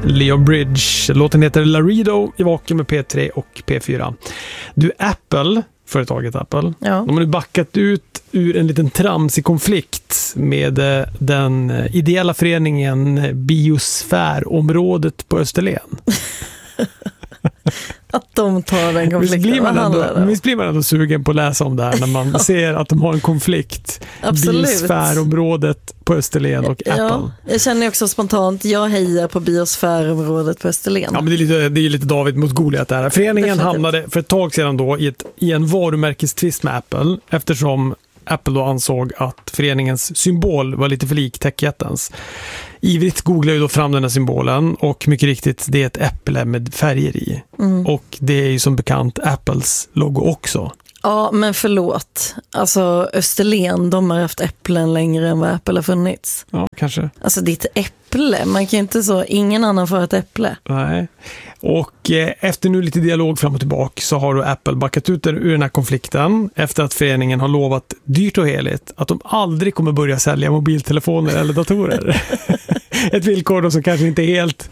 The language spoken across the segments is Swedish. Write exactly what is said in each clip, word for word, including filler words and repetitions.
Leo Bridge. Låten heter Laredo i Vaken med P tre och P fyra. Du, Apple, företaget Apple, ja. de har nu backat ut ur en liten tramsig konflikt med den ideella föreningen Biosfärområdet på Österlen. Att de tar den konflikten. Visst blir man ändå, visst blir man ändå sugen på att läsa om det här när man ja. ser att de har en konflikt. Absolut. Biosfärområdet på Österlen och Apple. Ja, jag känner också spontant, jag hejar på biosfärområdet på Österlen. Ja, men det är lite, det är lite David mot Goliat där. Föreningen Definitivt. hamnade för ett tag sedan då i, ett, i en varumärkestvist med Apple eftersom Apple då ansåg att föreningens symbol var lite för lik techjättens. Ivrigt googlar ju då fram den här symbolen och mycket riktigt, det är ett äpple med färger i. Mm. Och det är ju som bekant Apples logo också. Ja, men förlåt. Alltså Österlen, de har haft äpplen längre än vad Apple har funnits. Ja, kanske. Alltså det är ett äpple. Man kan ju inte så, ingen annan får ett äpple. Nej. Och eh, efter nu lite dialog fram och tillbaka så har då Apple backat ut ur den här konflikten efter att föreningen har lovat dyrt och heligt att de aldrig kommer börja sälja mobiltelefoner eller datorer. Ett villkor då som kanske inte är helt...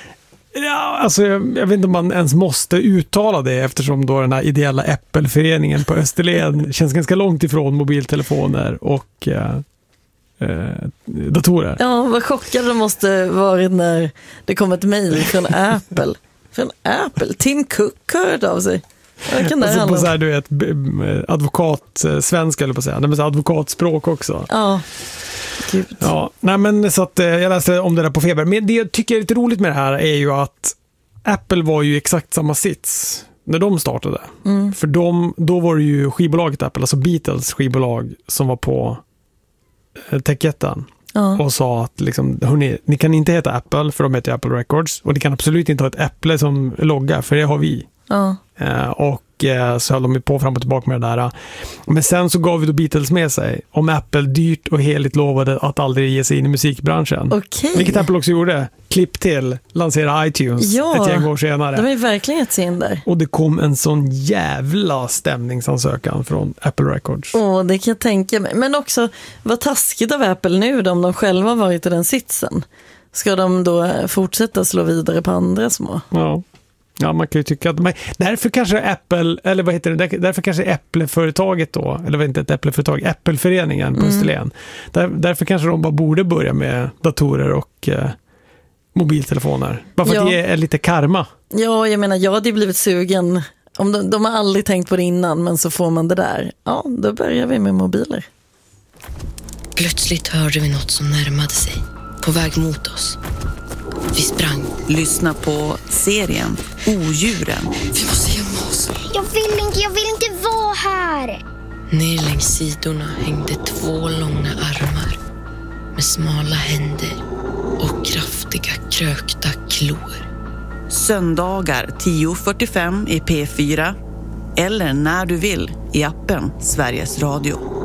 Ja, alltså jag, jag vet inte om man ens måste uttala det eftersom då den här ideella Apple-föreningen på Österlen känns ganska långt ifrån mobiltelefoner och eh, eh, datorer. Ja, vad chockade det måste varit när det kom ett mejl från Apple. Från Apple. Tim Cook hörde av sig. Vad kan det alltså handla på så här, du vet, advokat svenska eller på att säga. Det är advokatspråk också. Ja. Gud. Ja, nej men så att jag läste om det där på Feber. Men det jag tycker är lite roligt med det här är ju att Apple var ju exakt samma sits när de startade. Mm. För de, då var det ju skivbolaget Apple, alltså Beatles skivbolag som var på techjätten. Ja. Och sa att liksom, hörni, ni kan inte heta Apple för de heter Apple Records och ni kan absolut inte ha ett äpple som logga för det har vi. Ja. Uh, och uh, så höll de på fram och tillbaka med det där. Men sen så gav vi då Beatles med sig om Apple dyrt och heligt lovade att aldrig ge sig in i musikbranschen. Okay. Vilket Apple också gjorde. Klipp till, lansera iTunes ja, ett gäng år senare. De är verkligen ett in där. Och det kom en sån jävla stämningsansökan från Apple Records. Åh, oh, det kan jag tänka mig. Men också, vad taskigt av Apple nu då, om de själva varit i den sitsen. Ska de då fortsätta slå vidare på andra små? Ja. Ja, man kan ju tycka att man, därför kanske Apple, eller vad heter det, därför kanske Apple-företaget då, eller vad inte ett Apple-företag, Apple-föreningen på mm. Österlen. Där, därför kanske de bara borde börja med datorer och eh, mobiltelefoner. Bara för ja. att det är lite karma. Ja, jag menar, jag hade ju blivit sugen, om de, de har aldrig tänkt på det innan, men så får man det där. Ja, då börjar vi med mobiler. Plötsligt hörde vi något som närmade sig, på väg mot oss. Vi sprang. Lyssna på serien Odjuren. Vi måste gömma oss. Jag vill inte, jag vill inte vara här. Ner längs sidorna hängde två långa armar med smala händer och kraftiga krökta klor. Söndagar tio fyrtiofem i P fyra eller när du vill i appen Sveriges Radio.